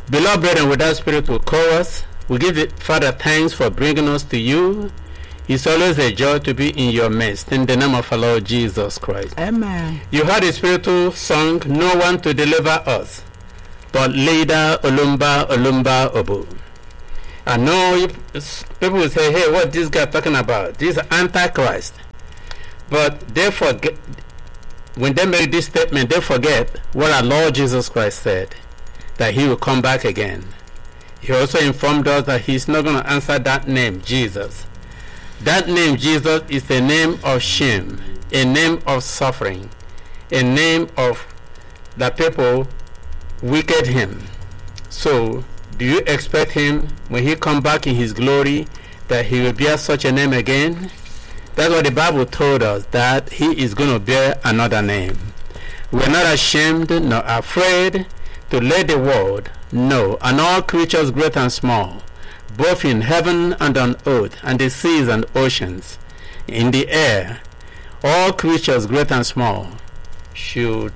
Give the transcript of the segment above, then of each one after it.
Beloved brethren, with that spirit will call us. We give the Father thanks for bringing us to you. It's always a joy to be in your midst. In the name of our Lord Jesus Christ. Amen. You heard the spiritual song, No One to Deliver Us, but Leda Olumba Olumba Obu. I know people will say, hey, what this guy talking about? This is Antichrist. But they forget, when they make this statement, they forget what our Lord Jesus Christ said, that he will come back again. He also informed us that he's not going to answer that name, Jesus. That name, Jesus, is a name of shame, a name of suffering, a name of the people wicked him. So, do you expect him, when he come back in his glory, that he will bear such a name again? That's what the Bible told us, that he is going to bear another name. We're not ashamed nor afraid to let the world know, and all creatures great and small, both in heaven and on earth, and the seas and oceans, in the air, all creatures great and small should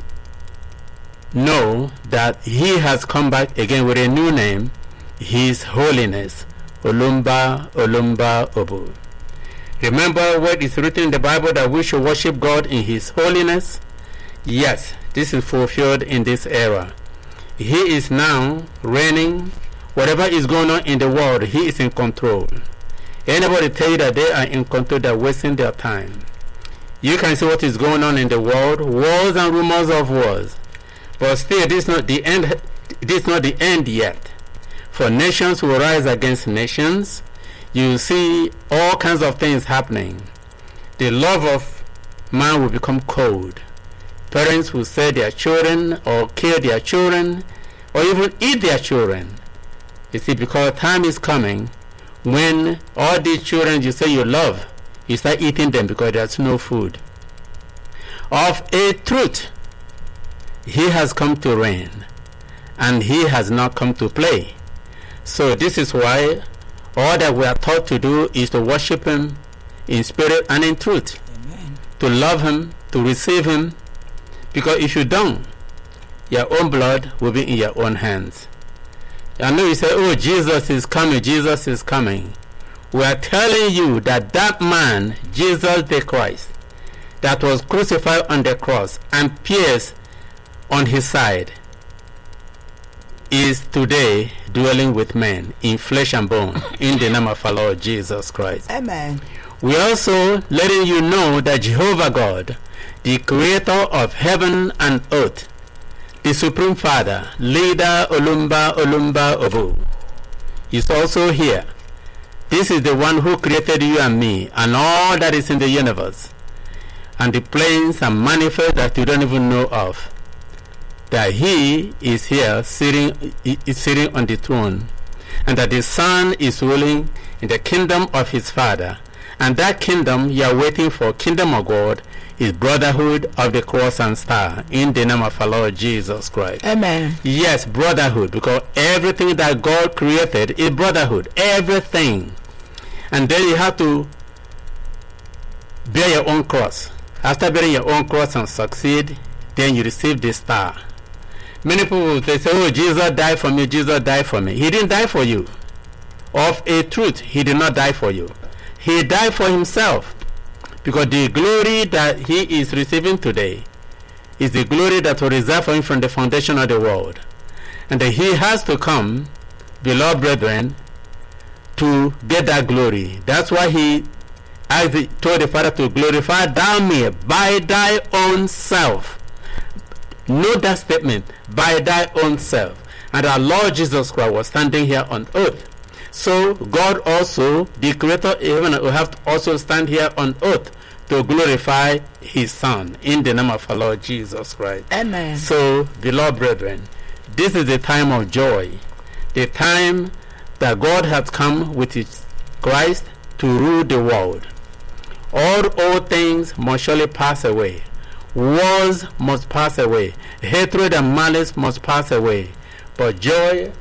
know that he has come back again with a new name, his holiness, Olumba Olumba Obu. Remember what is written in the Bible, that we should worship God in his holiness? Yes, this is fulfilled in this era. He is now reigning. Whatever is going on in the world, he is in control. Anybody tell you that they are in control, they're wasting their time. You can see what is going on in the world, wars and rumors of wars. But still, this is not the end. This is not the end yet. For nations will rise against nations. You see all kinds of things happening. The love of man will become cold. Parents will sell their children or kill their children or even eat their children. You see, because time is coming when all these children you say you love, you start eating them because there's no food. Of a truth, he has come to reign, and he has not come to play. So this is why all that we are taught to do is to worship him in spirit and in truth. Amen. To love him, to receive him, because if you don't, your own blood will be in your own hands. I know you say, oh, Jesus is coming, Jesus is coming. We are telling you that that man, Jesus the Christ, that was crucified on the cross and pierced on his side, is today dwelling with men in flesh and bone, in the name of our Lord Jesus Christ. Amen. We also letting you know that Jehovah God, the creator of heaven and earth, the Supreme Father, Leda Olumba Olumba Obu, is also here. This is the one who created you and me and all that is in the universe, and the planes and manifest that you don't even know of. That he is here sitting on the throne, and that the Son is ruling in the kingdom of his Father, and that kingdom you are waiting for, kingdom of God, is brotherhood of the cross and star, in the name of our Lord Jesus Christ. Amen. Yes, brotherhood, because everything that God created is brotherhood, everything. And then you have to bear your own cross. After bearing your own cross and succeed, then you receive the star. Many people, they say, oh, Jesus died for me, Jesus died for me. He didn't die for you. Of a truth, he did not die for you. He died for himself. Because the glory that he is receiving today is the glory that was reserved for him from the foundation of the world. And that he has to come, beloved brethren, to get that glory. That's why he told the Father to glorify thou me by thy own self. Note that statement, by thy own self. And our Lord Jesus Christ was standing here on earth. So God also, the creator of heaven, will have to also stand here on earth to glorify his Son, in the name of our Lord Jesus Christ. Amen. So, beloved brethren, this is the time of joy, the time that God has come with his Christ to rule the world. All old things must surely pass away. Wars must pass away. Hatred and malice must pass away. But joy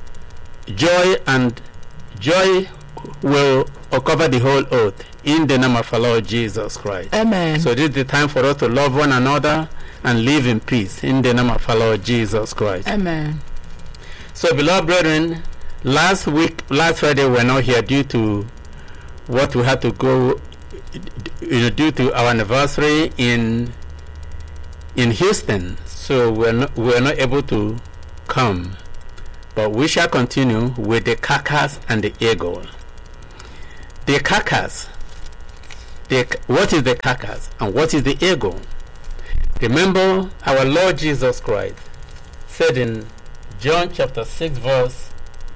will cover the whole earth, in the name of our Lord Jesus Christ. Amen. So this is the time for us to love one another and live in peace, in the name of our Lord Jesus Christ. Amen. So, beloved brethren, last Friday, we were not here due to what we had to go, due to our anniversary in Houston. So, we were not able to come. But we shall continue with the carcass and the eagle. The carcass. What is the carcass and what is the eagle? Remember, our Lord Jesus Christ said in John chapter 6 verse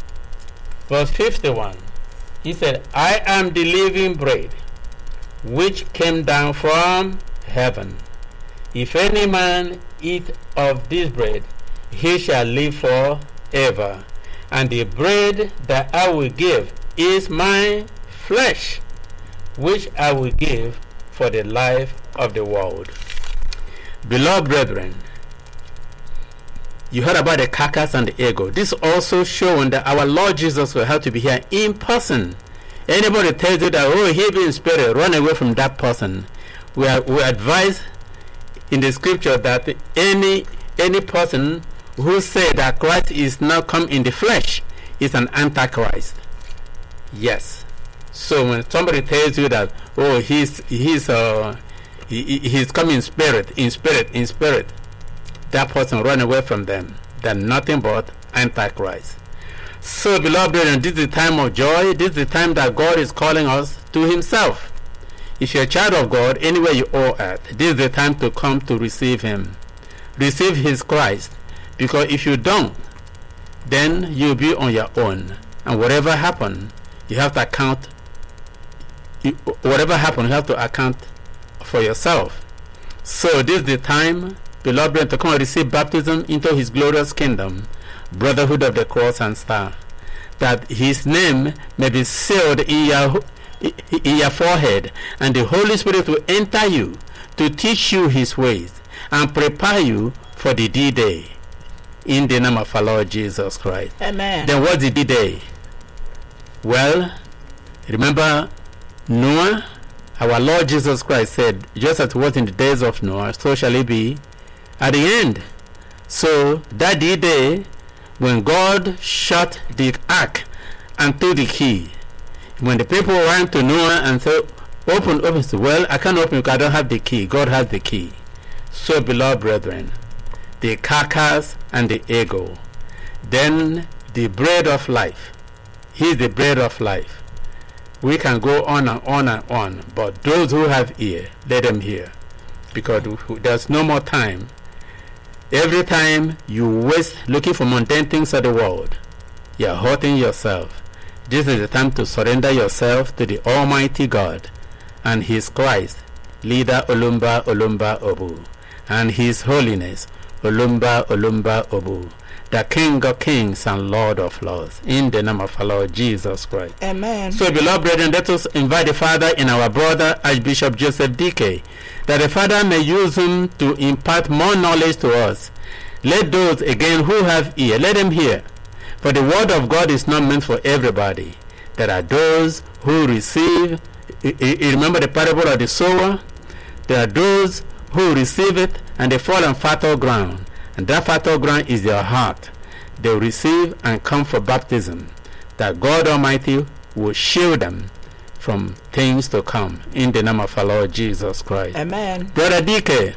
51, he said, I am the living bread which came down from heaven. If any man eat of this bread, he shall live forever. And the bread that I will give is my flesh, which I will give for the life of the world. Beloved brethren, you heard about the carcass and the eagle. This also showing that our Lord Jesus will have to be here in person. Anybody tells you that, oh, he be in spirit, run away from that person. We advise in the scripture that any person who say that Christ is now come in the flesh is an antichrist. Yes. So when somebody tells you that, oh, he's coming in spirit, that person run away from them. They're nothing but antichrist. So, beloved brethren, this is the time of joy. This is the time that God is calling us to himself. If you're a child of God, anywhere you are at, this is the time to come to receive him. Receive his Christ. Because if you don't, then you'll be on your own. And whatever happens, you have to account. Whatever happens, you have to account for yourself. So this is the time, beloved brethren, to come and receive baptism into his glorious kingdom, brotherhood of the cross and star, that his name may be sealed in your forehead, and the Holy Spirit will enter you to teach you his ways and prepare you for the D-Day. In the name of our Lord Jesus Christ. Amen. Then what's the D-Day? Well, remember Noah? Our Lord Jesus Christ said, just as it was in the days of Noah, so shall it be at the end. So that D-Day, when God shut the ark and threw the key, when the people ran to Noah and said, open, said, well, I can't open because I don't have the key. God has the key. So, beloved brethren, the carcass and the eagle, then the bread of life. He is the bread of life. We can go on and on and on, but those who have ear, let them hear, because there's no more time. Every time you waste looking for mundane things of the world, you're hurting yourself. This is the time to surrender yourself to the Almighty God and his Christ, leader Olumba Olumba Obu, and his holiness Olumba Olumba Obu, the King of Kings and Lord of Lords, in the name of our Lord Jesus Christ. Amen. So, beloved brethren, let us invite the Father in our brother Archbishop Joseph D.K., that the Father may use him to impart more knowledge to us. Let those again who have ear, let them hear. For the word of God is not meant for everybody. There are those who receive. Remember the parable of the sower? There are those who receive it and they fall on fertile ground. And that fertile ground is their heart. They will receive and come for baptism, that God Almighty will shield them from things to come. In the name of our Lord Jesus Christ. Amen. Brother DK.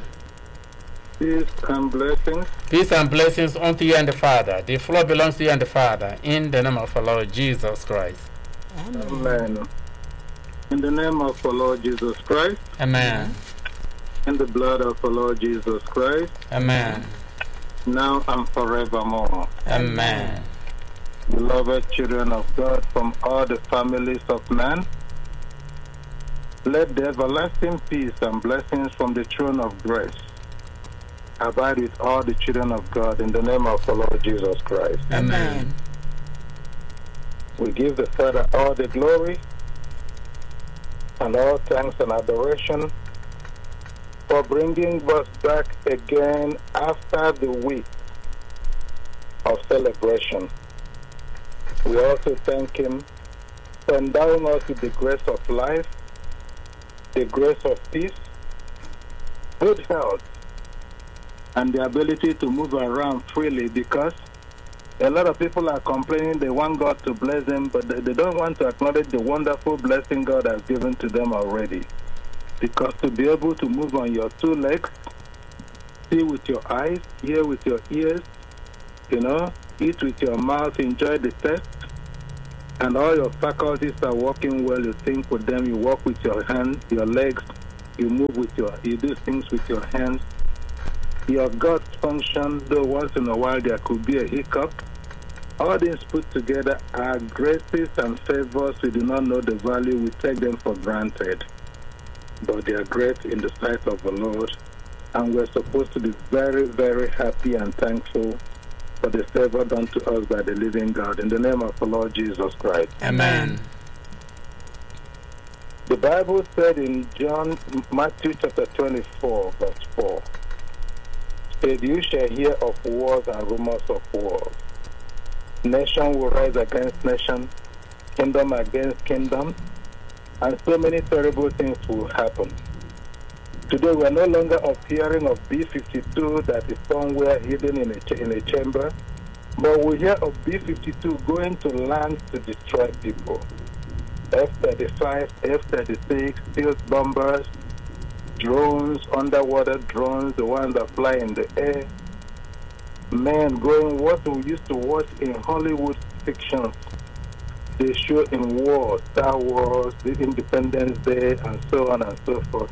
Peace and blessings. Peace and blessings unto you and the Father. The floor belongs to you and the Father. In the name of our Lord Jesus Christ. Amen. Amen. In the name of our Lord Jesus Christ. Amen. In the blood of our Lord Jesus Christ. Amen. Now and forevermore. Amen. Beloved children of God from all the families of man, let the everlasting peace and blessings from the throne of grace abide with all the children of God in the name of our Lord Jesus Christ. Amen. We give the Father all the glory and all thanks and adoration for bringing us back again after the week of celebration. We also thank him for endowing us with the grace of life, the grace of peace, good health, and the ability to move around freely, because A lot of people are complaining they want God to bless them, but they don't want to acknowledge the wonderful blessing God has given to them already. Because to be able to move on your two legs, see with your eyes, hear with your ears, eat with your mouth, enjoy the taste, and all your faculties are working well. You think with them, you walk with your hands, your legs, you do things with your hands. Your guts function, though once in a while there could be a hiccup. All these put together are graces and favors. We do not know the value. We take them for granted. But they are great in the sight of the Lord. And we're supposed to be very, very happy and thankful for the favor done to us by the living God. In the name of the Lord Jesus Christ. Amen. The Bible said in Matthew chapter 24, verse 4, said, "You shall hear of wars and rumors of wars. Nation will rise against nation, kingdom against kingdom, and so many terrible things will happen." Today we are no longer hearing of B-52 that is somewhere hidden in a chamber, but we hear of B-52 going to land to destroy people. F-35, F-36, stealth bombers, drones, underwater drones, the ones that fly in the air, men going what we used to watch in Hollywood fictions. They show in war, Star Wars, the Independence Day, and so on and so forth.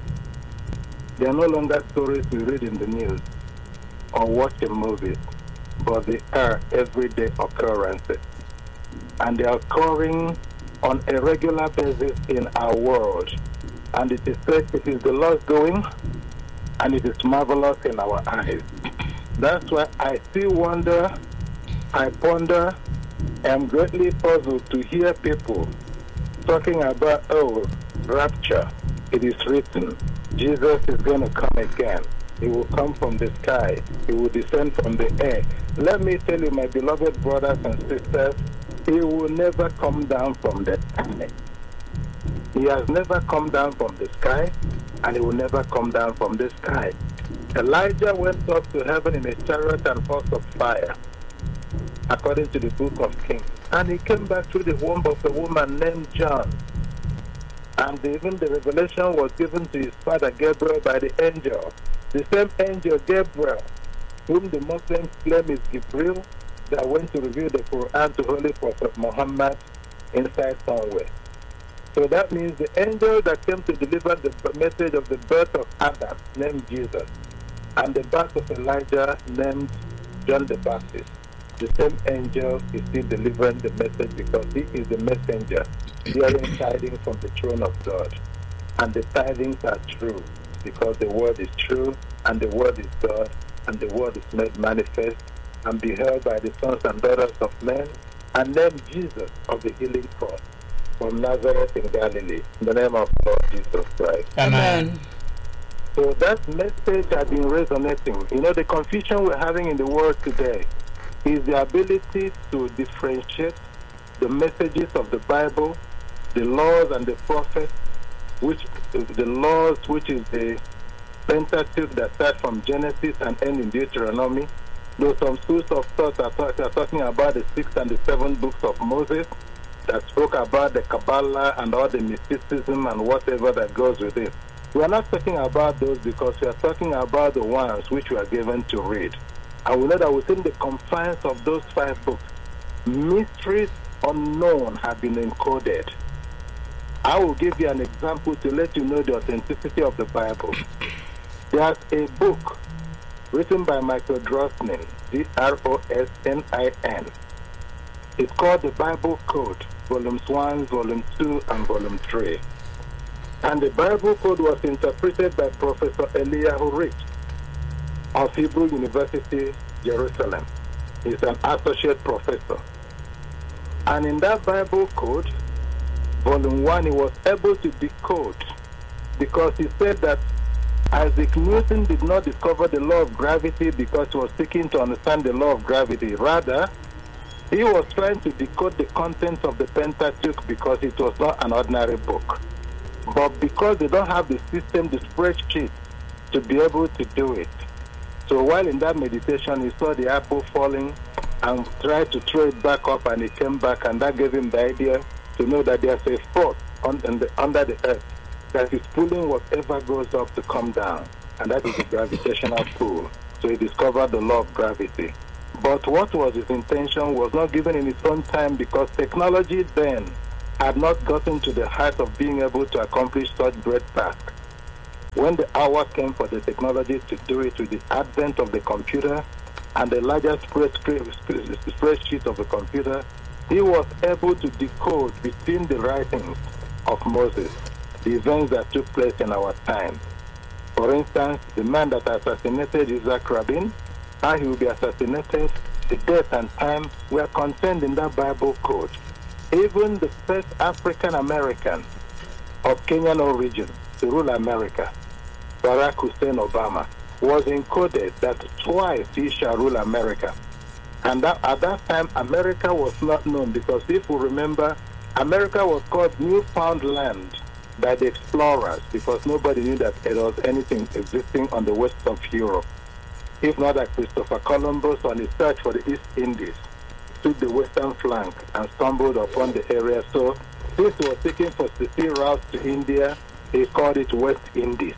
They are no longer stories we read in the news or watch in movies, but they are everyday occurrences. And they are occurring on a regular basis in our world. And it is said it is the Lord's doing, and it is marvelous in our eyes. That's why I still wonder, I ponder, am greatly puzzled to hear people talking about, rapture. It is written, Jesus is going to come again. He will come from the sky. He will descend from the air. Let me tell you, my beloved brothers and sisters, He will never come down from the sky. He has never come down from the sky, and He will never come down from the sky. Elijah went up to heaven in a chariot and horse of fire, according to the book of Kings. And he came back through the womb of a woman named John. And even the revelation was given to his father Gabriel by the angel. The same angel Gabriel, whom the Muslims claim is Gabriel, that went to reveal the Quran to Holy Prophet Muhammad inside somewhere. So that means the angel that came to deliver the message of the birth of Adam, named Jesus, and the birth of Elijah, named John the Baptist. The same angel is still delivering the message because he is the messenger, bearing tidings from the throne of God. And the tidings are true because the word is true, and the word is God, and the word is made manifest and beheld by the sons and daughters of men, and named Jesus of the healing cross from Nazareth in Galilee, in the name of Lord Jesus Christ. Amen. So that message has been resonating. The confusion we're having in the world today is the ability to differentiate the messages of the Bible, the laws and the prophets, which is the Pentateuch that start from Genesis and end in Deuteronomy. Though some schools of thought are talking about the 6 and the 7 books of Moses that spoke about the Kabbalah and all the mysticism and whatever that goes with it. We are not talking about those because we are talking about the ones which we are given to read. And we know that within the confines of those 5 books, mysteries unknown have been encoded. I will give you an example to let you know the authenticity of the Bible. There's a book written by Michael Drosnin, D-R-O-S-N-I-N. It's called the Bible Code, Volumes 1, Volume 2, and Volume 3. And the Bible Code was interpreted by Professor Eliyahu Rich of Hebrew University, Jerusalem. He's an associate professor. And in that Bible Code, Volume 1, he was able to decode, because he said that Isaac Newton did not discover the law of gravity because he was seeking to understand the law of gravity. Rather, he was trying to decode the contents of the Pentateuch because it was not an ordinary book. But because they don't have the system, the spreadsheet, to be able to do it. So while in that meditation, he saw the apple falling and tried to throw it back up, and it came back, and that gave him the idea to know that there's a force under the earth that is pulling whatever goes up to come down, and that is the gravitational pull. So he discovered the law of gravity. But what was his intention was not given in its own time, because technology then had not gotten to the height of being able to accomplish such great tasks. When the hour came for the technology to do it with the advent of the computer and the larger spreadsheet of the computer, he was able to decode between the writings of Moses the events that took place in our time. For instance, the man that assassinated Isaac Rabin, how he will be assassinated, the date and time were contained in that Bible code. Even the first African American of Kenyan origin to rule America, Barack Hussein Obama, was encoded that twice he shall rule America. And that, at that time, America was not known, because if you remember, America was called Newfoundland by the explorers, because nobody knew that there was anything existing on the west of Europe. If not that Christopher Columbus, on his search for the East Indies, took the western flank and stumbled upon the area. So this was taken for the sea routes to India. He called it West Indies.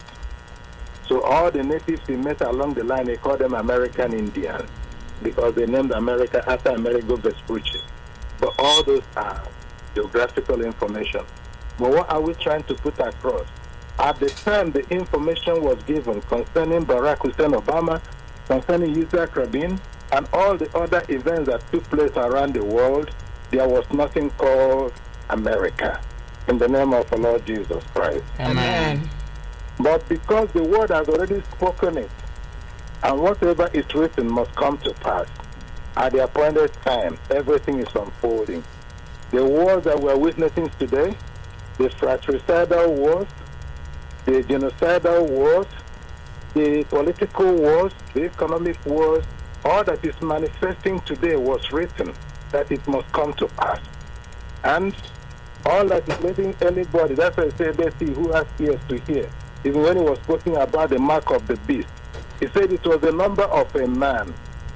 So all the natives he met along the line, he called them American Indians, because they named America after Amerigo Vespucci. But all those are geographical information. But what are we trying to put across? At the time the information was given concerning Barack Hussein Obama, concerning Isaac Rabin, and all the other events that took place around the world, there was nothing called America. In the name of our Lord Jesus Christ. Amen. But because the word has already spoken it, and whatever is written must come to pass, at the appointed time, everything is unfolding. The wars that we're witnessing today, the fratricidal wars, the genocidal wars, the political wars, the economic wars, all that is manifesting today was written that it must come to pass. And all that is letting anybody, that's why I say, let's see who has ears to hear. Even when he was speaking about the mark of the beast, he said it was the number of a man,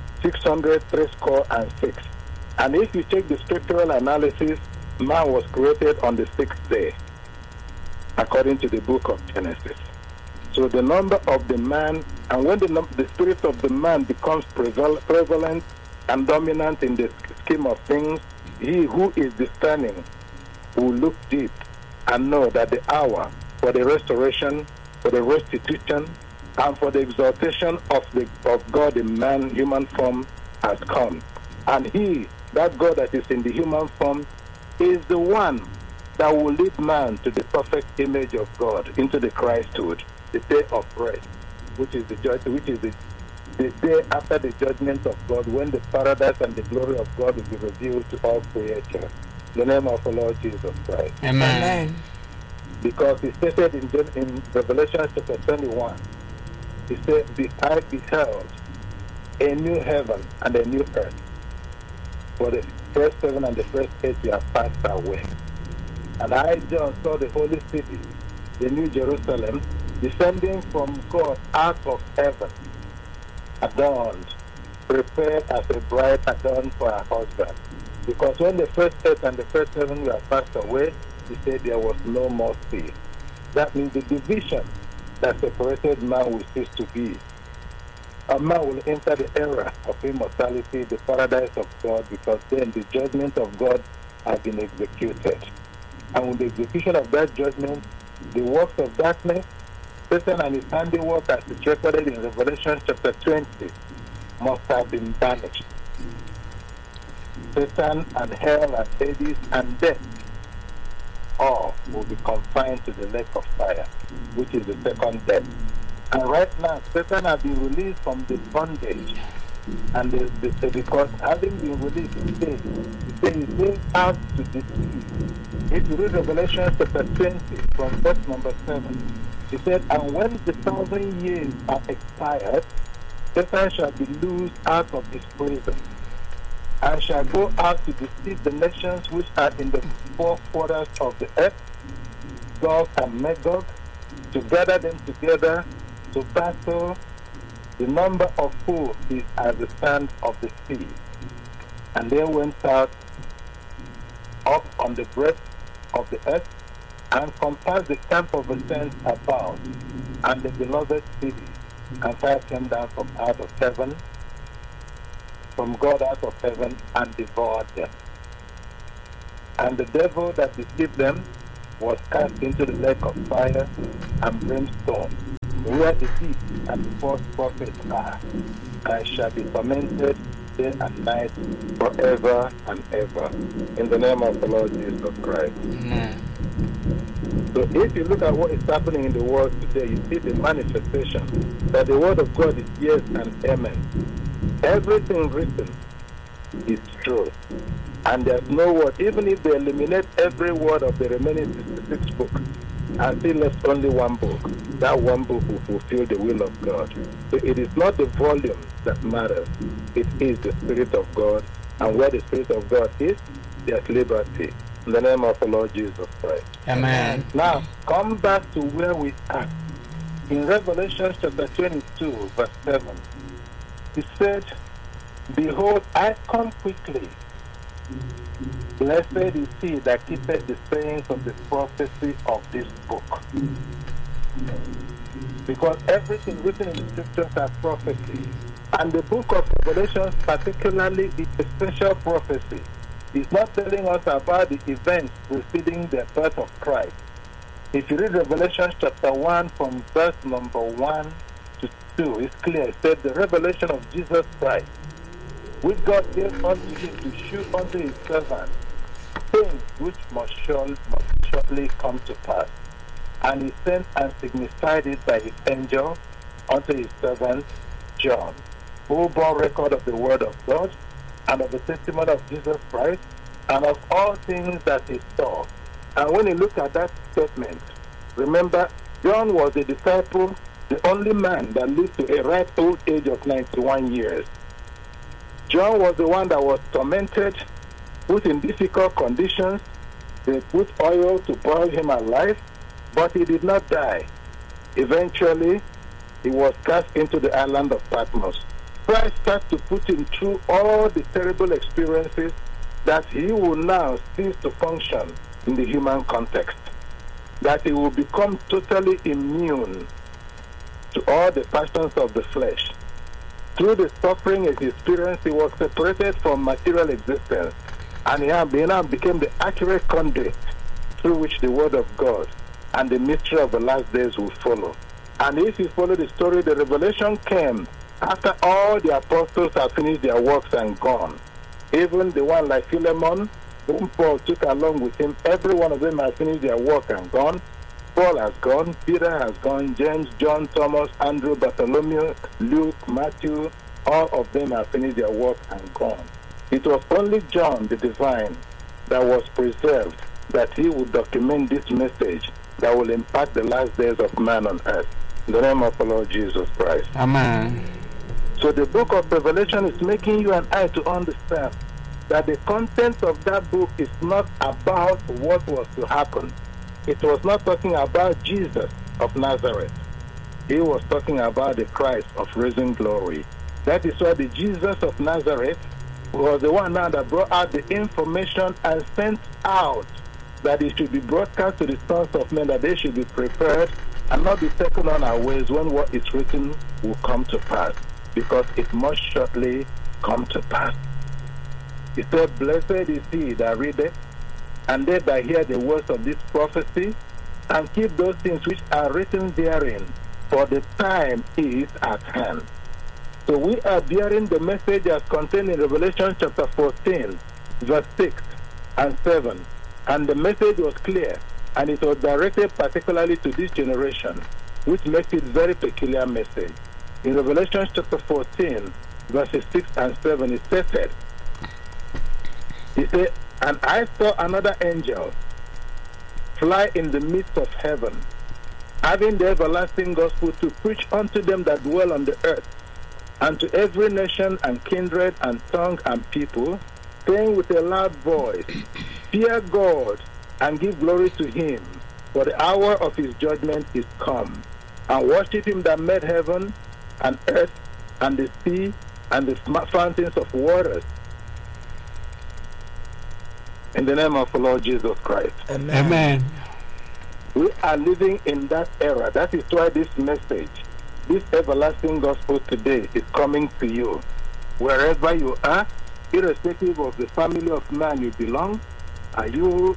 666. And if you take the scriptural analysis, man was created on the sixth day, according to the book of Genesis. So the number of the man, and when the spirit of the man becomes prevalent and dominant in the scheme of things, he who is discerning will look deep and know that the hour for the restoration, for the restitution, and for the exaltation of God in man, human form, has come. And he, that God that is in the human form, is the one that will lead man to the perfect image of God, into the Christhood, the day of rest, which is the day after the judgment of God, when the paradise and the glory of God will be revealed to all creatures. In the name of the Lord Jesus Christ. Amen. Because he stated in Revelation chapter 21, he said, I beheld a new heaven and a new earth, for the first heaven and the first earth have passed away. And I, John, saw the holy city, the new Jerusalem, descending from God out of heaven, adorned, prepared as a bride adorned for her husband. Because when the first earth and the first heaven were passed away, he said there was no more sea. That means the division that separated man will cease to be. A man will enter the era of immortality, the paradise of God, because then the judgment of God has been executed. And with the execution of that judgment, the works of darkness, Satan and his handiwork, as it's recorded in Revelation chapter 20, must have been banished. Satan and hell and Hades and death, all will be confined to the lake of fire, which is the second death. And right now, Satan has been released from the bondage. And because having been released, he's going out to deceive. If you read Revelation chapter 20 from verse number 7, he said, and when the 1,000 years are expired, Satan shall be loosed out of his prison, and shall go out to deceive the nations which are in the four quarters of the earth, Gog and Magog, to gather them together to battle. The number of who is as the sand of the sea. And they went out up on the breadth of the earth and compassed the camp of the saints about and the beloved city. And fire came down from God out of heaven, and devoured them. And the devil that deceived them was cast into the lake of fire and brimstone, where the thief and the false prophet are, and shall be tormented day and night forever and ever. In the name of the Lord Jesus Christ. Amen. So if you look at what is happening in the world today, you see the manifestation that the word of God is yes and amen. Everything written is true. And there's no word, even if they eliminate every word of the remaining 66 books, and still left only one book, that one book will fulfill the will of God. So it is not the volume that matters. It is the Spirit of God. And where the Spirit of God is, there's liberty. In the name of the Lord Jesus Christ. Amen. Now, come back to where we are. In Revelation chapter 22, verse 7, he said, "Behold, I come quickly. Blessed is he that keepeth the sayings of the prophecy of this book." Because everything written in the scriptures are prophecy. And the book of Revelation particularly is a special prophecy. It's not telling us about the events preceding the birth of Christ. If you read Revelation chapter 1 from verse number 1 to 2, it's clear. It said the revelation of Jesus Christ, which God gave unto him to shew unto his servants things which must shortly come to pass. And he sent and signified it by his angel unto his servant John, who bore record of the word of God and of the testimony of Jesus Christ, and of all things that he saw. And when you look at that statement, remember, John was a disciple, the only man that lived to a ripe old age of 91 years. John was the one that was tormented, put in difficult conditions. They put oil to boil him alive, but he did not die. Eventually, he was cast into the island of Patmos. Christ started to put him through all the terrible experiences that he will now cease to function in the human context, that he will become totally immune to all the passions of the flesh. Through the suffering he experienced, he was separated from material existence, and he now became the accurate conduit through which the word of God and the mystery of the last days will follow. And if you follow the story, the revelation came after all the apostles had finished their works and gone. Even the one like Philemon, whom Paul took along with him, every one of them has finished their work and gone. Paul has gone, Peter has gone, James, John, Thomas, Andrew, Bartholomew, Luke, Matthew, all of them have finished their work and gone. It was only John the divine that was preserved, that he would document this message that will impact the last days of man on earth. In the name of the Lord Jesus Christ. Amen. So the book of Revelation is making you and I to understand that the content of that book is not about what was to happen. It was not talking about Jesus of Nazareth. He was talking about the Christ of risen glory. That is why the Jesus of Nazareth was the one now that brought out the information and sent out that it should be broadcast to the sons of men, that they should be prepared and not be taken unawares when what is written will come to pass, because it must shortly come to pass. He said, "Blessed is he that readeth, and they that hear the words of this prophecy, and keep those things which are written therein, for the time is at hand." So we are bearing the message as contained in Revelation chapter 14, verse 6 and 7. And the message was clear, and it was directed particularly to this generation, which makes it a very peculiar message. In Revelation chapter 14, verses 6 and 7, it stated, he said, "And I saw another angel fly in the midst of heaven, having the everlasting gospel to preach unto them that dwell on the earth, and to every nation and kindred and tongue and people, saying with a loud voice, Fear God, and give glory to him, for the hour of his judgment is come. And worship him that made heaven and earth and the sea and the fountains of waters. In the name of the Lord Jesus Christ. Amen. Amen. We are living in that era. That is why this message, this everlasting gospel today is coming to you. Wherever you are, irrespective of the family of man you belong, are you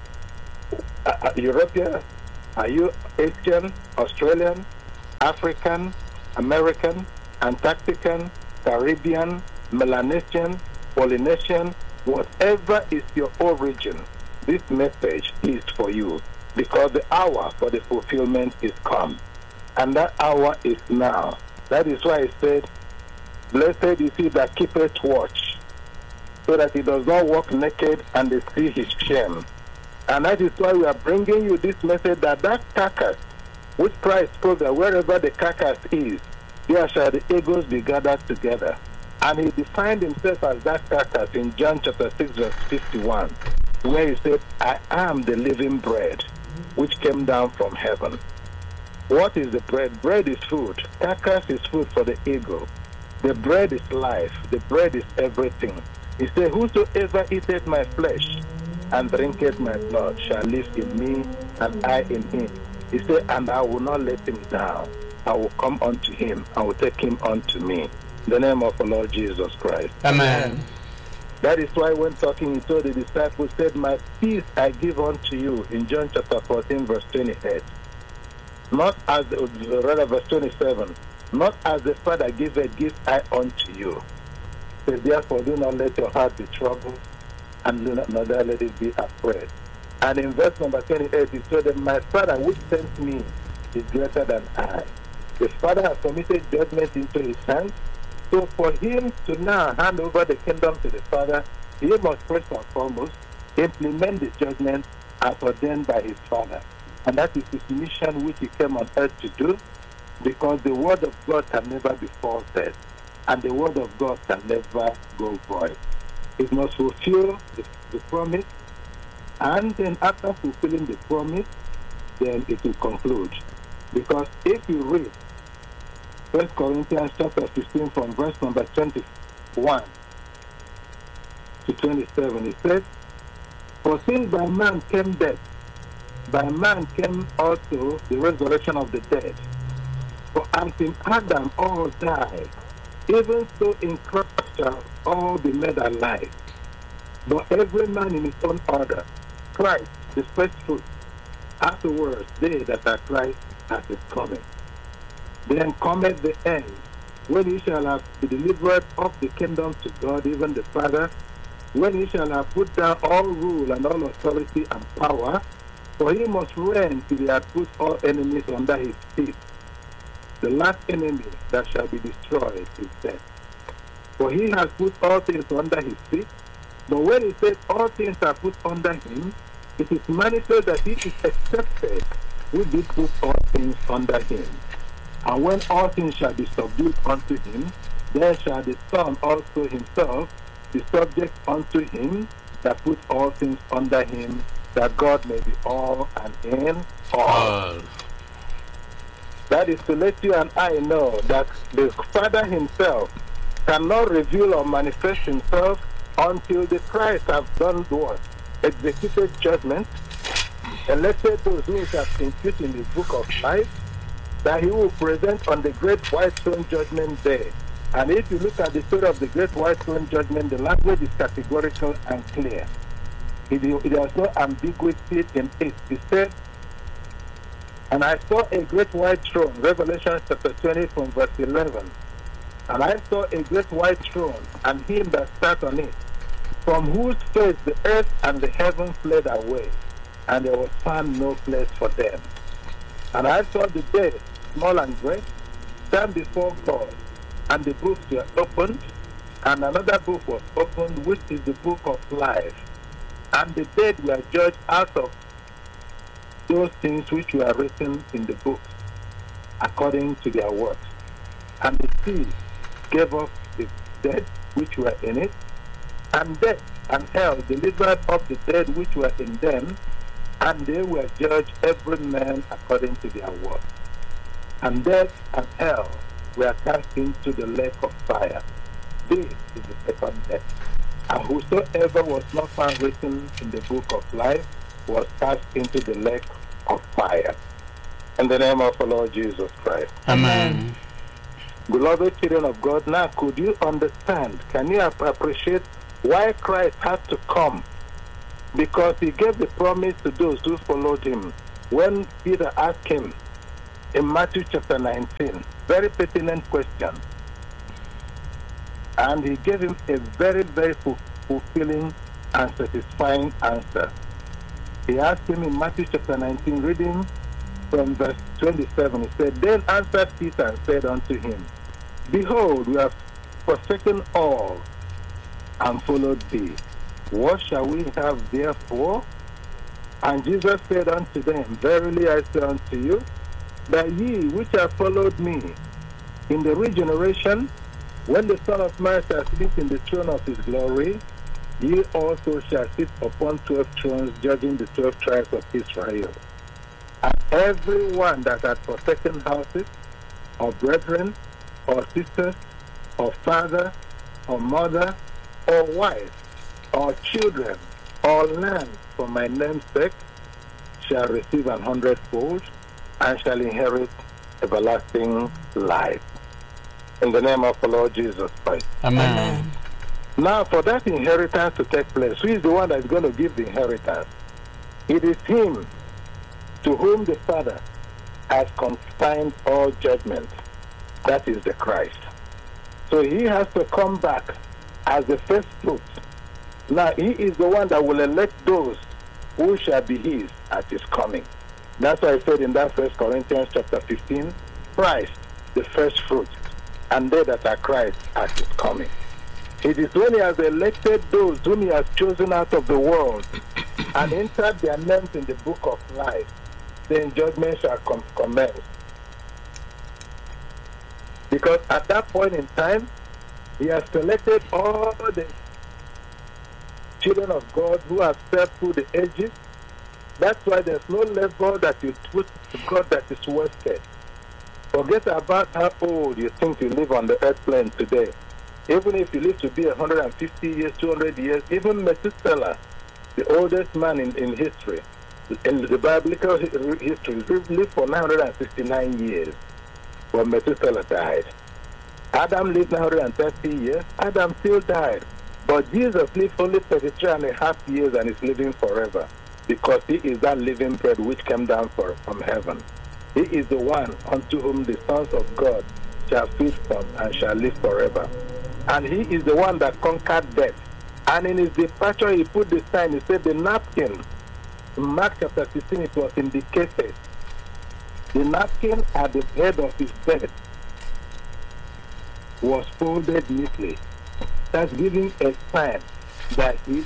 European? Are you Asian, Australian, African, American, Antarctican, Caribbean, Melanesian, Polynesian, whatever is your origin, this message is for you, because the hour for the fulfillment is come. And that hour is now. That is why I said, blessed is he that keepeth watch, so that he does not walk naked and they see his shame. And that is why we are bringing you this message, that carcass, which Christ spoke, that wherever the carcass is, there shall the eagles be gathered together. And he defined himself as that carcass in John chapter 6 verse 51, where he said, I am the living bread which came down from heaven. What is the bread? Bread is food. Carcass is food for the eagle. The bread is life. The bread is everything. He said, whosoever eateth my flesh and drinketh my blood shall live in me and I in him. He said, and I will not let him down. I will come unto him. I will take him unto me. In the name of the Lord Jesus Christ. Amen. That is why when talking, he told the disciples, said, my peace I give unto you, in John chapter 14 verse 28. Not as, rather verse 27, not as the Father giveth, give I unto you. So therefore do not let your heart be troubled, and do not neither let it be afraid. And in verse number 28, he told them, my Father which sent me is greater than I. The Father has committed judgment into his hands. So for him to now hand over the kingdom to the Father, he must first and foremost implement the judgment as ordained by his Father. And that is his mission which he came on earth to do, because the word of God can never be falsehood, and the word of God can never go void. It must fulfill the promise, and then after fulfilling the promise, then it will conclude. Because if you read 1 Corinthians chapter 15 from verse number 21 to 27, it says, for since by man came death, by man came also the resurrection of the dead. For as in Adam all died, even so in Christ shall all be made alive. But every man in his own order. Christ, the first fruit. Afterwards, they that are Christ at his coming. Then cometh the end, when he shall have delivered up the kingdom to God, even the Father, when he shall have put down all rule and all authority and power, for he must reign till he hath put all enemies under his feet. The last enemy that shall be destroyed is death. For he has put all things under his feet. But when he said all things are put under him, it is manifest that he is accepted who did put all things under him. And when all things shall be subdued unto him, then shall the Son also himself be subject unto him that put all things under him, that God may be all and in all. That is to let you and I know that the Father himself cannot reveal or manifest himself until the Christ have done what? Executed judgment, elected those who shall impute in the book of life, that he will present on the great white throne judgment day. And if you look at the story of the great white throne judgment, the language is categorical and clear. There's no ambiguity in it. He said, and I saw a great white throne, Revelation chapter 20 from verse 11. And I saw a great white throne, and him that sat on it, from whose face the earth and the heaven fled away, and there was found no place for them. And I saw the dead, small and great, stand before God, and the books were opened, and another book was opened, which is the book of life. And the dead were judged out of those things which were written in the books, according to their works. And the sea gave up the dead which were in it, and death and hell delivered up the dead which were in them, and they were judged every man according to their works. And death and hell were cast into the lake of fire. This is the second death. And whosoever was not found written in the book of life was cast into the lake of fire. In the name of the Lord Jesus Christ. Amen. Beloved children of God, now could you understand, can you appreciate why Christ had to come? Because he gave the promise to those who followed him. When Peter asked him in Matthew chapter 19, very pertinent question, and he gave him a very, very fulfilling and satisfying answer. He asked him in Matthew chapter 19, reading from verse 27, he said, Then answered Peter and said unto him, Behold, we have forsaken all and followed thee. What shall we have therefore? And Jesus said unto them, Verily I say unto you, that ye which have followed me in the regeneration, when the Son of Man shall sit in the throne of his glory, ye also shall sit upon 12 thrones, judging the 12 tribes of Israel. And every one that had forsaken houses, or brethren, or sisters, or father, or mother, or wife, or children, or land for my name's sake, shall receive 100-fold, and shall inherit everlasting life. In the name of the Lord Jesus Christ. Amen. Now, for that inheritance to take place, who is the one that is going to give the inheritance? It is him to whom the Father has consigned all judgment. That is the Christ. So he has to come back as the first fruit. Now, he is the one that will elect those who shall be his at his coming. That's why I said in that 1 Corinthians chapter 15, Christ, the first fruit, and they that are Christ at his coming. It is when he has elected those whom he has chosen out of the world and entered their names in the book of life, then judgment shall commence. Because at that point in time, he has selected all the children of God who have served through the ages. That's why there's no level that you put to God that is wasted. Forget about how old you think you live on the earth plane today. Even if you live to be 150 years, 200 years, even Methuselah, the oldest man in history, in the biblical history, lived for 969 years. But Methuselah died. Adam lived 930 years. Adam still died. But Jesus lived only 33 and a half years and is living forever, because he is that living bread which came down from heaven. He is the one unto whom the sons of God shall feed from and shall live forever. And he is the one that conquered death. And in his departure, he put the sign, he said the napkin. In Mark chapter 16, it was indicated. The napkin at the head of his bed was folded neatly. That's giving a sign that he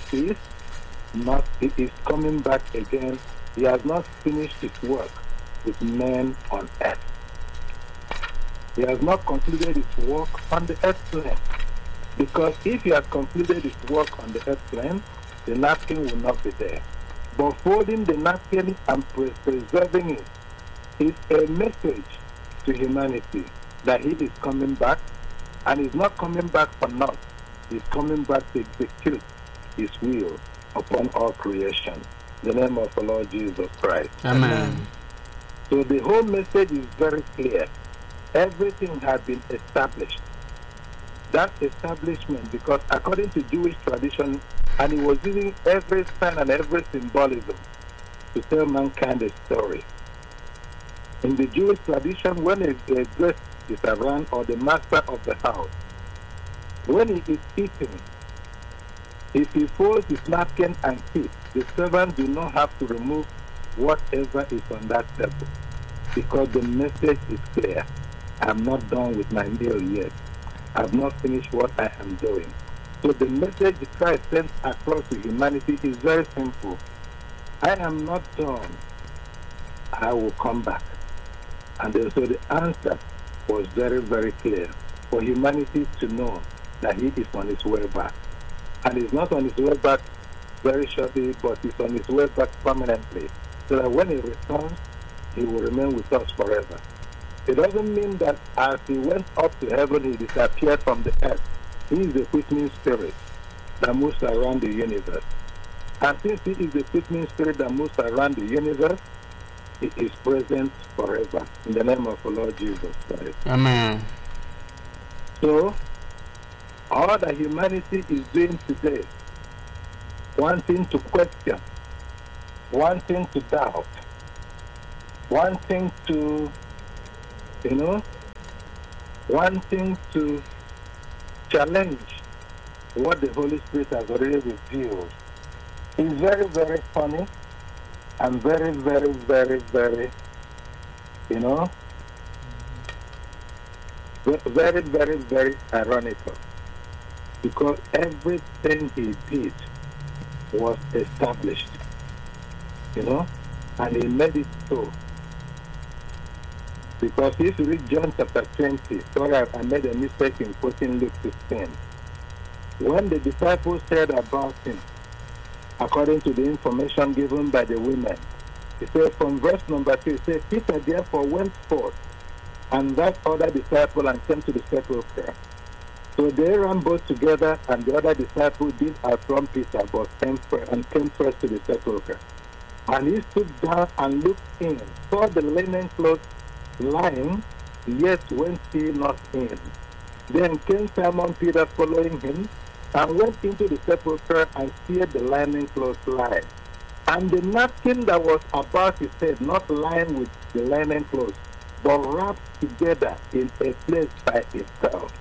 is coming back again. He has not finished his work with men on earth. He has not concluded his work on the earth plane. Because if he has concluded his work on the earth plane, the napkin will not be there. But folding the napkin and preserving it is a message to humanity that he is coming back, and he's not coming back for naught. He's coming back to execute his will upon all creation. In the name of the Lord Jesus Christ. Amen. So the whole message is very clear. Everything has been established. That establishment, because according to Jewish tradition, and he was using every sign and every symbolism to tell mankind a story. In the Jewish tradition, when a guest is around, or the master of the house, when he is eating, if he folds his napkin and eats, the servant do not have to remove whatever is on that table, because the message is clear. I'm not done with my meal yet. I've not finished what I am doing. So the message Christ sends across to humanity is very simple. I am not done. I will come back. And so the answer was very, very clear for humanity to know that he is on his way back. And he's not on his way back very shortly, but he's on his way back permanently, so that when he returns, he will remain with us forever. It doesn't mean that as he went up to heaven, he disappeared from the earth. He is a quickening spirit. that moves around the universe. And since he is the quickening spirit that moves around the universe, he is present forever. In the name of the Lord Jesus Christ. Amen. So, all that humanity is doing today, wanting to question, wanting to doubt, wanting to, wanting to challenge what the Holy Spirit has already revealed, is very, very funny and very, very, very, very, very, very, very ironical. Because everything he did was established, and he made it so. Because if you read John chapter 20, sorry, I made a mistake in quoting Luke 16. When the disciples heard about him, according to the information given by the women, he said from verse number 2, he said, Peter therefore went forth, and that other disciple, and came to the sepulchre. So they ran both together, and the other disciple did as from Peter, but came first to the sepulchre. And he stood down and looked in, saw the linen clothes lying, yet went he not in. Then came Simon Peter following him, and went into the sepulchre and seeth the linen clothes lying. And the napkin that was about his head, not lying with the linen clothes, but wrapped together in a place by itself.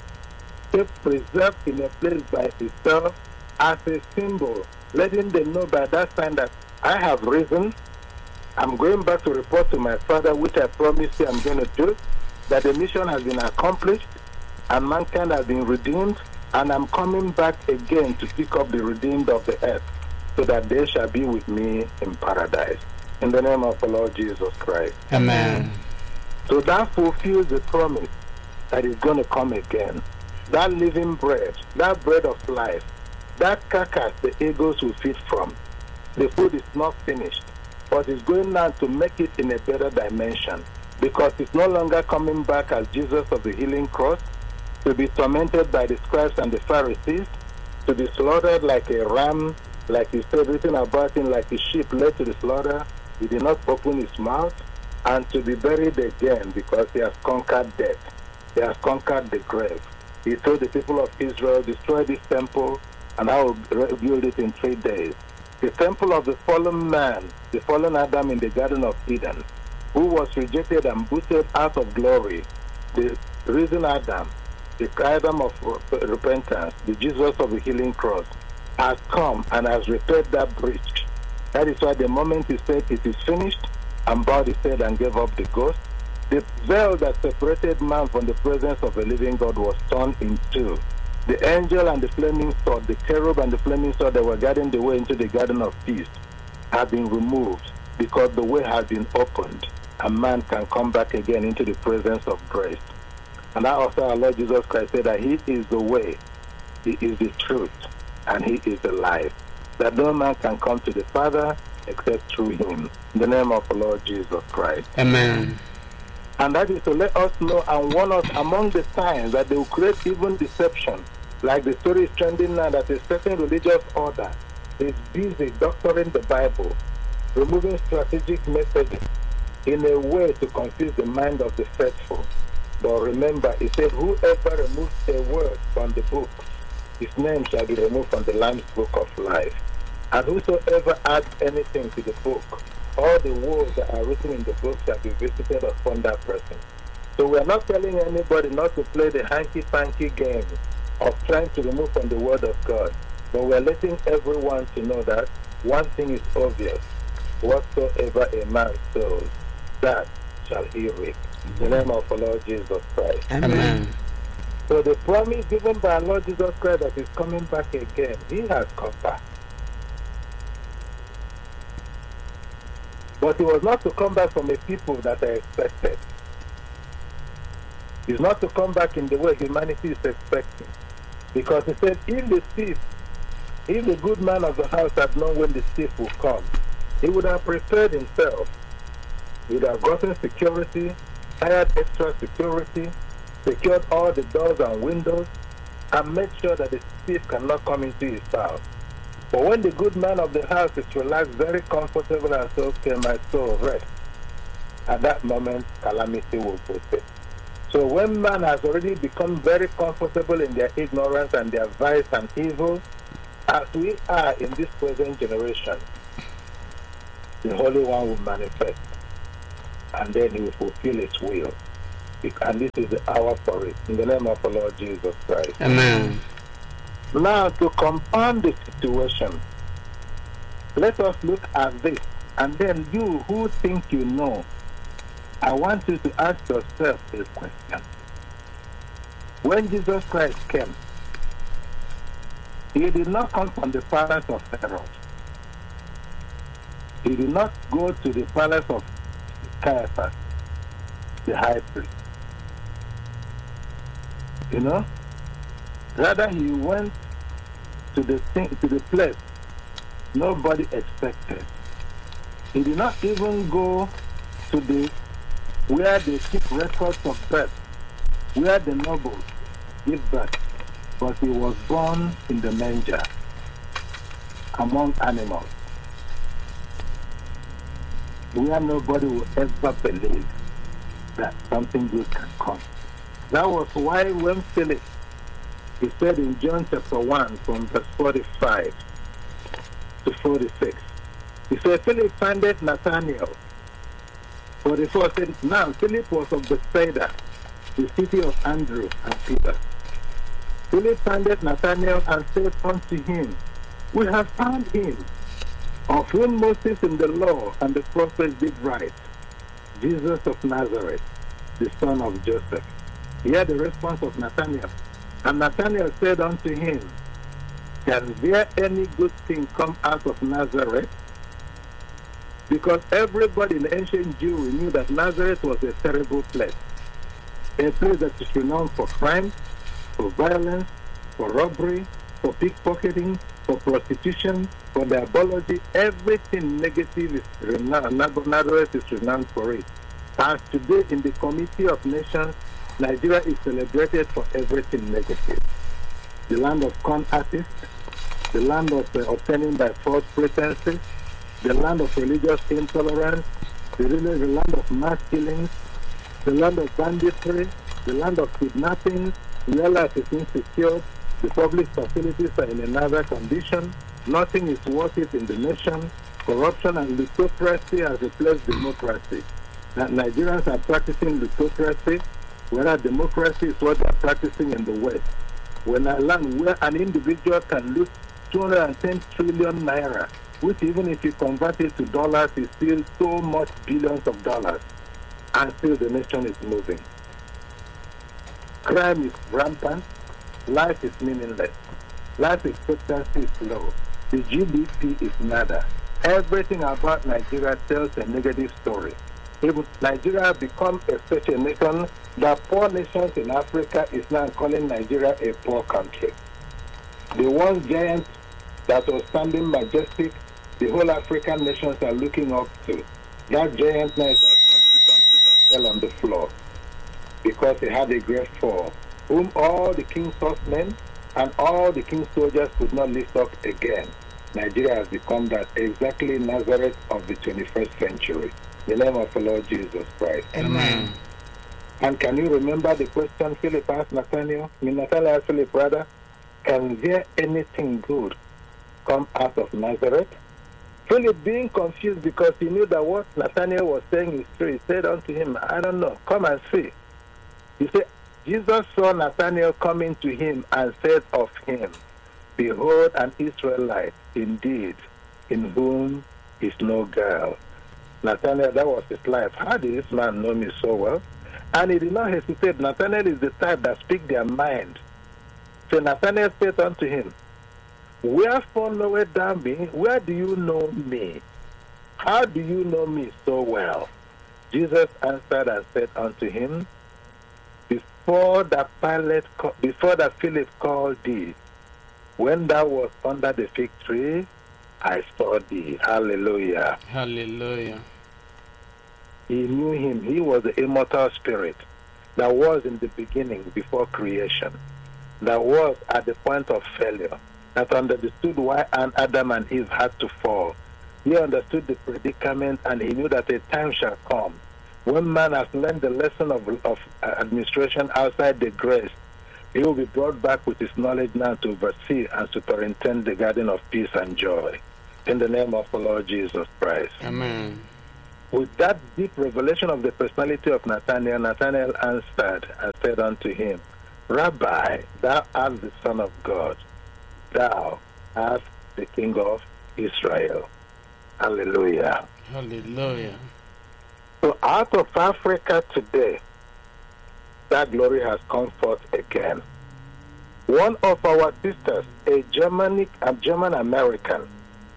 Kept preserved in a place by itself as a symbol, letting them know by that sign that I have risen. I'm going back to report to my Father, which I promised you I'm going to do, that the mission has been accomplished and mankind has been redeemed, and I'm coming back again to pick up the redeemed of the earth, so that they shall be with me in paradise. In the name of the Lord Jesus Christ. Amen. So that fulfills the promise that is going to come again. That living bread, that bread of life, that carcass the eagles will feed from. The food is not finished, but it's going now to make it in a better dimension, because it's no longer coming back as Jesus of the healing cross, to be tormented by the scribes and the Pharisees, to be slaughtered like a ram, like he said, written about him like a sheep led to the slaughter. He did not open his mouth, and to be buried again, because he has conquered death. He has conquered the grave. He told the people of Israel, destroy this temple, and I will rebuild it in 3 days. The temple of the fallen man, the fallen Adam in the Garden of Eden, who was rejected and booted out of glory, the risen Adam, the Adam of repentance, the Jesus of the healing cross, has come and has repaired that breach. That is why the moment he said it is finished, and bowed his head and gave up the ghost, the veil that separated man from the presence of the living God was torn in two. The angel and the flaming sword, the cherub and the flaming sword that were guarding the way into the garden of peace, have been removed, because the way has been opened, and man can come back again into the presence of grace. And that also our Lord Jesus Christ said that he is the way, he is the truth, and he is the life, that no man can come to the Father except through him. In the name of the Lord Jesus Christ. Amen. And that is to let us know and warn us among the signs that they will create even deception. Like the story is trending now, that a certain religious order is busy doctoring the Bible, removing strategic messages in a way to confuse the mind of the faithful. But remember, it said, whoever removes a word from the book, his name shall be removed from the Lamb's book of life. And whosoever adds anything to the book, all the words that are written in the book shall be visited upon that person. So we are not telling anybody not to play the hanky-panky game of trying to remove from the word of God. But we are letting everyone to know that one thing is obvious. Whatsoever a man sows, that shall he reap. In the name of the Lord Jesus Christ. Amen. So the promise given by our Lord Jesus Christ that is coming back again, he has come back. But he was not to come back from a people that are expected. He's not to come back in the way humanity is expecting. Because he said, if the good man of the house had known when the thief would come, he would have prepared himself. He would have gotten security, hired extra security, secured all the doors and windows, and made sure that the thief cannot come into his house. But when the good man of the house is relaxed, very comfortable, and says, okay, my soul, rest, at that moment, calamity will proceed. So when man has already become very comfortable in their ignorance and their vice and evil, as we are in this present generation, the Holy One will manifest, and then he will fulfill his will. And this is the hour for it. In the name of the Lord Jesus Christ. Amen. Now, to compound the situation, let us look at this. And then you who think you know, I want you to ask yourself a question. When Jesus Christ came, he did not come from the palace of Herod. He did not go to the palace of Caiaphas, the high priest. You know? Rather, he went to the place nobody expected. He did not even go to where they keep records of birth, where the nobles give birth, but he was born in the manger among animals, where nobody will ever believe that something good can come. That was why when Philip, he said in John chapter 1 from verse 45 to 46, he said, Philip findeth Nathanael. 44 said, now Philip was of Bethsaida, the city of Andrew and Peter. Philip findeth Nathanael and said unto him, we have found him, of whom Moses in the law and the prophets did write, Jesus of Nazareth, the son of Joseph. Hear the response of Nathanael. And Nathanael said unto him, can there any good thing come out of Nazareth? Because everybody in ancient Jewry knew that Nazareth was a terrible place. A place that is renowned for crime, for violence, for robbery, for pickpocketing, for prostitution, for diabology. Everything negative is renowned. Nazareth is renowned for it. As today in the Committee of Nations, Nigeria is celebrated for everything negative. The land of con artists, the land of obtaining by false pretenses, the land of religious intolerance, the land of mass killings, the land of banditry, the land of kidnapping, where life is insecure, the public facilities are in another condition, nothing is worth it in the nation, corruption and plutocracy has replaced democracy. That Nigerians are practicing plutocracy, whereas democracy is what they are practicing in the West. When a land where an individual can lose 210 trillion naira, which even if you convert it to dollars is still so much billions of dollars, and still the nation is moving. Crime is rampant, life is meaningless, life expectancy is low, the GDP is nada. Everything about Nigeria tells a negative story. If Nigeria has become such a nation, that poor nations in Africa is now calling Nigeria a poor country. The one giant that was standing majestic, the whole African nations are looking up to. That giant now is a country fell on the floor because he had a great fall, whom all the king's horsemen and all the king's soldiers could not lift up again. Nigeria has become that exactly Nazareth of the 21st century. In the name of the Lord Jesus Christ. Amen. And can you remember the question Philip asked Nathanael? Nathanael asked Philip, brother, can there anything good come out of Nazareth? Philip, being confused because he knew that what Nathanael was saying is true, he said unto him, I don't know, come and see. He said, Jesus saw Nathanael coming to him and said of him, behold, an Israelite indeed, in whom is no guile. Nathanael, that was his life. How did this man know me so well? And he did not hesitate. Nathanael is the type that speak their mind. So Nathanael said unto him, wherefore knowest thou me? Where do you know me? How do you know me so well? Jesus answered and said unto him, before that Philip called thee, when thou wast under the fig tree, I saw thee. Hallelujah. Hallelujah. He knew him. He was the immortal spirit that was in the beginning before creation. that was at the point of failure, that understood why Adam and Eve had to fall. He understood the predicament, and he knew that a time shall come when man has learned the lesson of administration outside the grace. He will be brought back with his knowledge now to oversee and superintend the garden of peace and joy. In the name of the Lord Jesus Christ. Amen. With that deep revelation of the personality of Nathanael, Nathanael answered and said unto him, Rabbi, thou art the Son of God. Thou art the King of Israel. Hallelujah. Hallelujah. So out of Africa today, that glory has come forth again. One of our sisters, a German American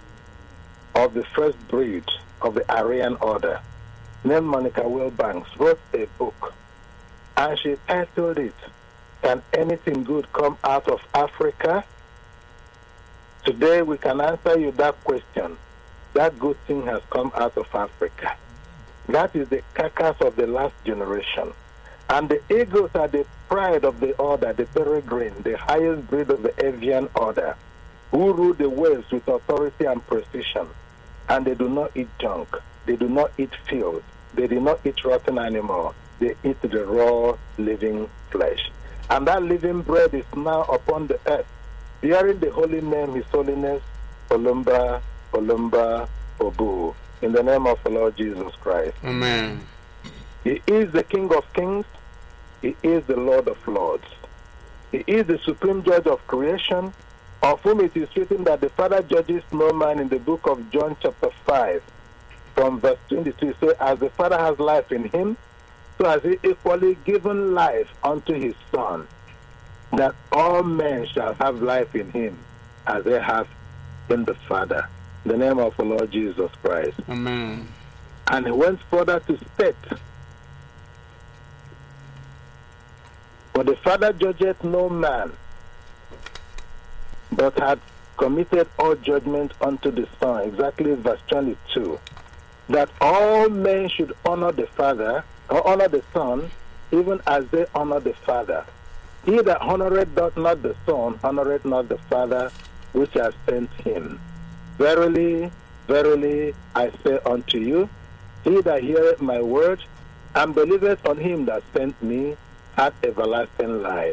of the first breed of the Aryan order, named Monica Wilbanks, wrote a book, and she titled it, Can Anything Good Come Out of Africa? Today we can answer you that question. That good thing has come out of Africa. That is the carcass of the last generation. And the eagles are the pride of the order, the peregrine, the highest breed of the avian order, who rule the waves with authority and precision. And they do not eat junk. They do not eat filth. They do not eat rotten animal. They eat the raw, living flesh. And that living bread is now upon the earth, bearing the holy name, His Holiness, Olumba, Olumba, Obu, in the name of the Lord Jesus Christ. Amen. He is the King of Kings. He is the Lord of Lords. He is the supreme judge of creation, of whom it is written that the Father judges no man in the book of John chapter 5, from verse 22. It says, as the Father has life in him, so has he equally given life unto his Son, that all men shall have life in him, as they have in the Father. In the name of the Lord Jesus Christ. Amen. And he went further to state, for the Father judgeth no man, but had committed all judgment unto the Son. Exactly verse 22. That all men should honor the Father, or honor the Son, even as they honor the Father. He that honoreth not the Son, honoreth not the Father which has sent him. Verily, verily, I say unto you, he that heareth my word, and believeth on him that sent me, hath everlasting life,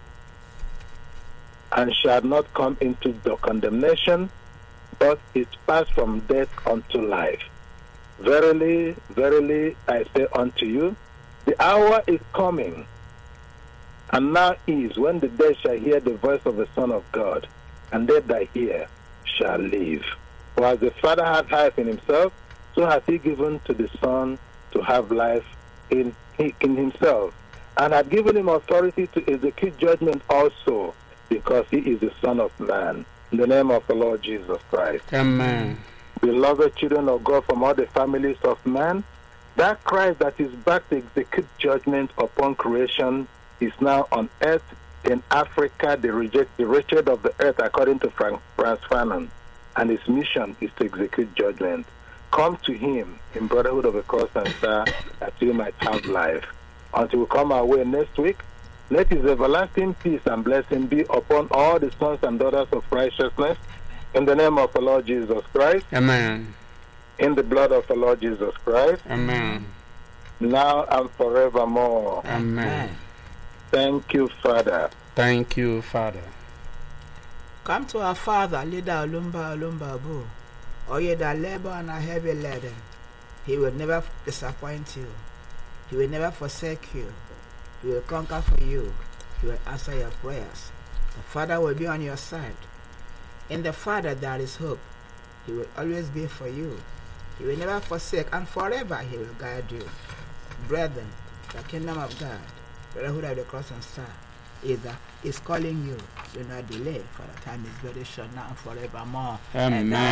and shall not come into the condemnation, but is passed from death unto life. Verily, verily, I say unto you, the hour is coming, and now is, when the dead shall hear the voice of the Son of God, and they that hear shall live. For as the Father hath life in himself, so hath he given to the Son to have life in himself, and hath given him authority to execute judgment also, because he is the Son of Man. In the name of the Lord Jesus Christ. Amen. Beloved children of God from all the families of man, that Christ that is back to execute judgment upon creation is now on earth in Africa, the wretched of the earth, according to Franz Fanon, and his mission is to execute judgment. Come to him in brotherhood of the cross and star, that you might have life. Until we come our way next week, let his everlasting peace and blessing be upon all the sons and daughters of righteousness, in the name of the Lord Jesus Christ. Amen. In the blood of the Lord Jesus Christ. Amen. Now and forevermore. Amen. Thank you, Father. Thank you, Father. Come to our Father, leader Olumba Olumba Obu. O ye that labor and are heavy laden, he will never disappoint you. He will never forsake you. He will conquer for you. He will answer your prayers. The Father will be on your side. In the Father there is hope. He will always be for you. He will never forsake, and forever he will guide you. Brethren, the kingdom of God, brotherhood of the cross and star, is calling you. Do not delay, for the time is very short now and forevermore. Amen.